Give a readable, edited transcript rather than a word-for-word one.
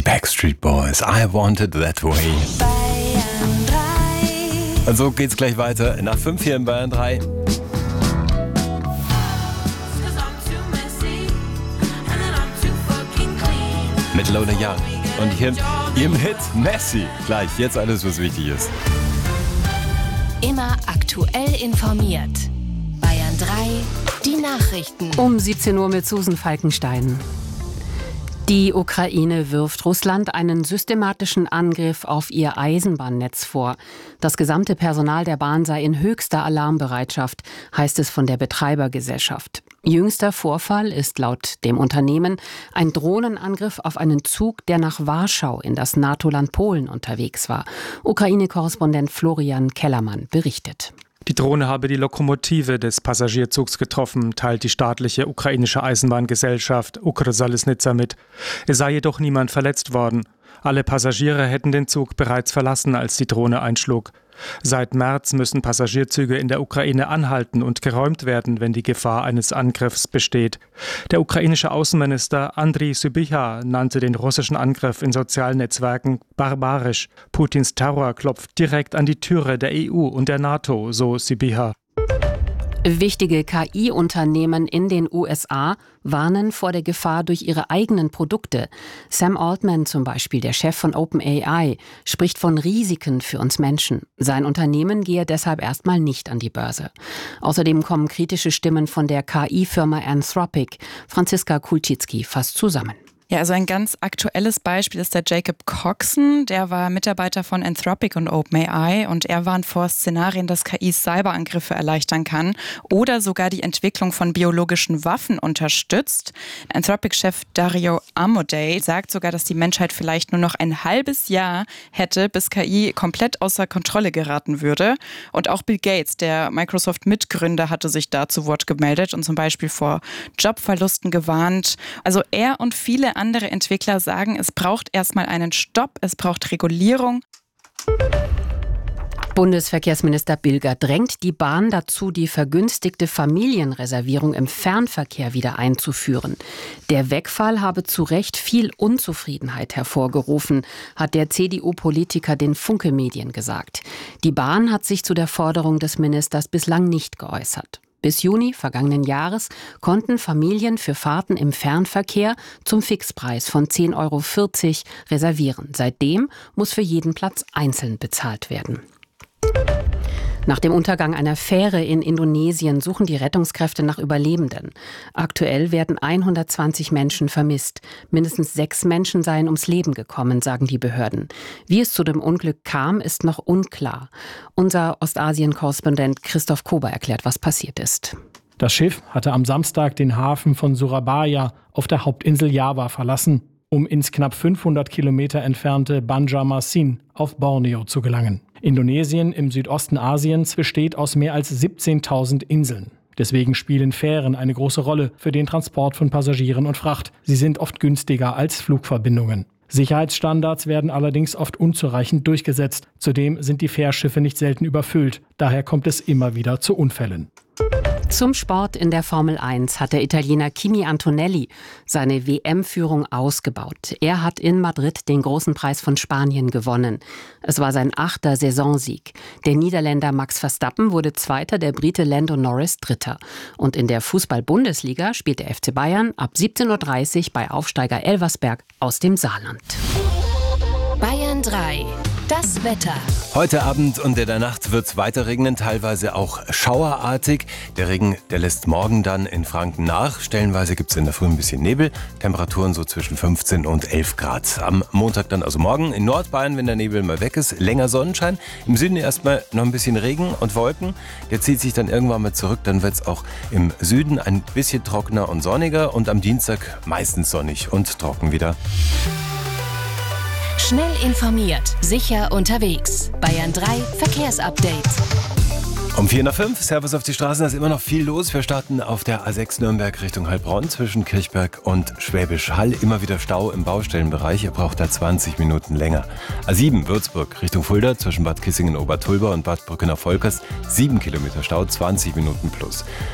Backstreet Boys, I Want It That Way. Bayern 3. Und so geht's gleich weiter nach 5 hier in Bayern 3. Mit Lola Young. Und hier im Hit Messi. Gleich, jetzt alles, was wichtig ist. Immer aktuell informiert. Bayern 3, die Nachrichten. Um 17 Uhr mit Susan Falkenstein. Die Ukraine wirft Russland einen systematischen Angriff auf ihr Eisenbahnnetz vor. Das gesamte Personal der Bahn sei in höchster Alarmbereitschaft, heißt es von der Betreibergesellschaft. Jüngster Vorfall ist laut dem Unternehmen ein Drohnenangriff auf einen Zug, der nach Warschau in das NATO-Land Polen unterwegs war. Ukraine-Korrespondent Florian Kellermann berichtet. Die Drohne habe die Lokomotive des Passagierzugs getroffen, teilt die staatliche ukrainische Eisenbahngesellschaft Ukrzaliznytsia mit. Es sei jedoch niemand verletzt worden. Alle Passagiere hätten den Zug bereits verlassen, als die Drohne einschlug. Seit März müssen Passagierzüge in der Ukraine anhalten und geräumt werden, wenn die Gefahr eines Angriffs besteht. Der ukrainische Außenminister Andriy Sybiha nannte den russischen Angriff in sozialen Netzwerken barbarisch. Putins Terror klopft direkt an die Türe der EU und der NATO, so Sybiha. Wichtige KI-Unternehmen in den USA warnen vor der Gefahr durch ihre eigenen Produkte. Sam Altman zum Beispiel, der Chef von OpenAI, spricht von Risiken für uns Menschen. Sein Unternehmen gehe deshalb erstmal nicht an die Börse. Außerdem kommen kritische Stimmen von der KI-Firma Anthropic. Franziska Kulczycki fasst zusammen. Ja, also ein ganz aktuelles Beispiel ist der Jacob Coxon. Der war Mitarbeiter von Anthropic und OpenAI und er warnt vor Szenarien, dass KI Cyberangriffe erleichtern kann oder sogar die Entwicklung von biologischen Waffen unterstützt. Anthropic-Chef Dario Amodei sagt sogar, dass die Menschheit vielleicht nur noch ein halbes Jahr hätte, bis KI komplett außer Kontrolle geraten würde. Und auch Bill Gates, der Microsoft-Mitgründer, hatte sich da zu Wort gemeldet und zum Beispiel vor Jobverlusten gewarnt. Also er und viele andere Entwickler sagen, es braucht erstmal einen Stopp, es braucht Regulierung. Bundesverkehrsminister Bilger drängt die Bahn dazu, die vergünstigte Familienreservierung im Fernverkehr wieder einzuführen. Der Wegfall habe zu Recht viel Unzufriedenheit hervorgerufen, hat der CDU-Politiker den Funke Medien gesagt. Die Bahn hat sich zu der Forderung des Ministers bislang nicht geäußert. Bis Juni vergangenen Jahres konnten Familien für Fahrten im Fernverkehr zum Fixpreis von 10,40 € reservieren. Seitdem muss für jeden Platz einzeln bezahlt werden. Nach dem Untergang einer Fähre in Indonesien suchen die Rettungskräfte nach Überlebenden. Aktuell werden 120 Menschen vermisst. Mindestens 6 Menschen seien ums Leben gekommen, sagen die Behörden. Wie es zu dem Unglück kam, ist noch unklar. Unser Ostasien-Korrespondent Christoph Kober erklärt, was passiert ist. Das Schiff hatte am Samstag den Hafen von Surabaya auf der Hauptinsel Java verlassen, um ins knapp 500 Kilometer entfernte Banjarmasin auf Borneo zu gelangen. Indonesien im Südosten Asiens besteht aus mehr als 17.000 Inseln. Deswegen spielen Fähren eine große Rolle für den Transport von Passagieren und Fracht. Sie sind oft günstiger als Flugverbindungen. Sicherheitsstandards werden allerdings oft unzureichend durchgesetzt. Zudem sind die Fährschiffe nicht selten überfüllt. Daher kommt es immer wieder zu Unfällen. Zum Sport in der Formel 1 hat der Italiener Kimi Antonelli seine WM-Führung ausgebaut. Er hat in Madrid den großen Preis von Spanien gewonnen. Es war sein 8. Saisonsieg. Der Niederländer Max Verstappen wurde Zweiter, der Brite Lando Norris Dritter. Und in der Fußball-Bundesliga spielt der FC Bayern ab 17:30 Uhr bei Aufsteiger Elversberg aus dem Saarland. Bayern 3, das Wetter. Heute Abend und in der Nacht wird es weiter regnen, teilweise auch schauerartig. Der Regen, der lässt morgen dann in Franken nach. Stellenweise gibt es in der Früh ein bisschen Nebel. Temperaturen so zwischen 15 und 11 Grad. Am Montag dann, also morgen, in Nordbayern, wenn der Nebel mal weg ist, länger Sonnenschein. Im Süden erstmal noch ein bisschen Regen und Wolken. Der zieht sich dann irgendwann mal zurück. Dann wird es auch im Süden ein bisschen trockener und sonniger. Und am Dienstag meistens sonnig und trocken wieder. Schnell informiert, sicher unterwegs. Bayern 3 Verkehrsupdate. Um 4:05 Servus auf die Straßen, da ist immer noch viel los. Wir starten auf der A6 Nürnberg Richtung Heilbronn zwischen Kirchberg und Schwäbisch Hall. Immer wieder Stau im Baustellenbereich, ihr braucht da 20 Minuten länger. A7 Würzburg Richtung Fulda zwischen Bad Kissingen-Obertulba und Bad Brückener-Volkers. 7 Kilometer Stau, 20 Minuten plus.